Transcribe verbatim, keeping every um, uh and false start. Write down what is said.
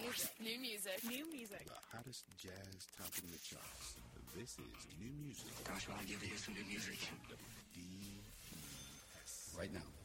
music. New music. New music. The hottest jazz topping the charts. This is New Music. Gosh, I want to give you some new music. D E S. Right now.